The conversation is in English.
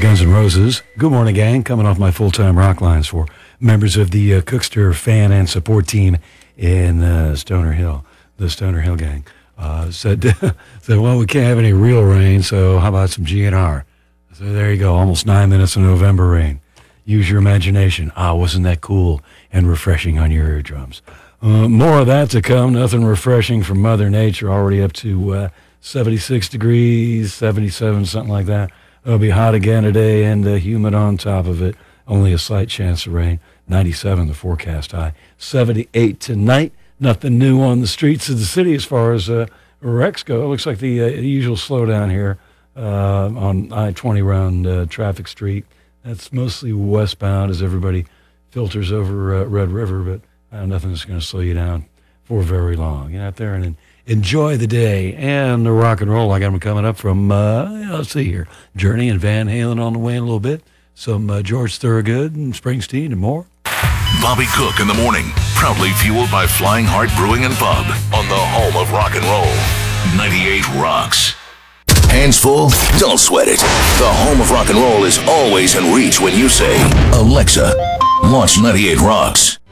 Guns N' Roses. Good morning, gang. Coming off my full-time rock lines for members of the Cookster fan and support team in Stoner Hill, the Stoner Hill gang. Said, well, we can't have any real rain, so how about some GNR? So there you go, almost 9 minutes of November rain. Use your imagination. Wasn't that cool and refreshing on your eardrums? More of that to come. Nothing refreshing from Mother Nature. Already up to 76 degrees, 77, something like that. It'll be hot again today and humid on top of it. Only a slight chance of rain. 97 the forecast high. 78 tonight. Nothing new on the streets of the city as far as wrecks go. It looks like the usual slowdown here on I-20 around Traffic Street. That's mostly westbound as everybody filters over Red River, but nothing's going to slow you down for very long. Get out there and enjoy the day and the rock and roll. I got them coming up from, let's see here, Journey and Van Halen on the way in a little bit. Some George Thorogood and Springsteen and more. Bobby Cook in the morning, proudly fueled by Flying Heart Brewing and Pub on the home of rock and roll. 98 Rocks. Hands full? Don't sweat it. The home of rock and roll is always in reach when you say, Alexa, launch 98 Rocks.